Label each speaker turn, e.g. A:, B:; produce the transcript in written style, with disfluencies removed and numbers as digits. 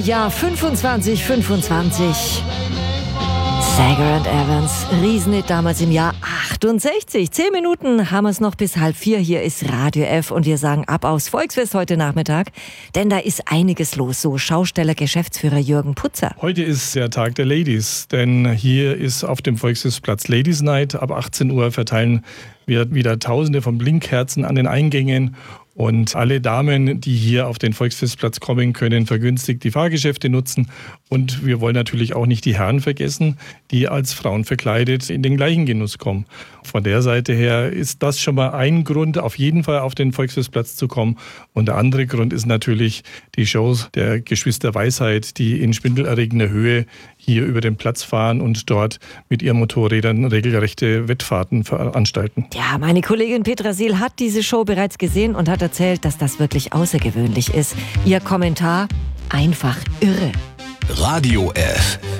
A: Jahr 2525. Sager and Evans, Riesenhit damals im Jahr 68. 10 Minuten haben wir es noch bis 3:30. Hier ist Radio F und wir sagen ab aufs Volksfest heute Nachmittag, denn da ist einiges los, so Schausteller, Geschäftsführer Jürgen Putzer.
B: Heute ist der Tag der Ladies, denn hier ist auf dem Volksfestplatz Ladies Night. Ab 18 Uhr verteilen wir wieder Tausende von Blinkkerzen an den Eingängen. Und alle Damen, die hier auf den Volksfestplatz kommen, können vergünstigt die Fahrgeschäfte nutzen. Und wir wollen natürlich auch nicht die Herren vergessen, die als Frauen verkleidet in den gleichen Genuss kommen. Von der Seite her ist das schon mal ein Grund, auf jeden Fall auf den Volksfestplatz zu kommen. Und der andere Grund ist natürlich die Shows der Geschwister Weisheit, die in schwindelerregender Höhe hier über den Platz fahren und dort mit ihren Motorrädern regelrechte Wettfahrten veranstalten.
A: Ja, meine Kollegin Petra Siel hat diese Show bereits gesehen und hat erzählt, dass das wirklich außergewöhnlich ist. Ihr Kommentar: einfach irre.
C: Radio F.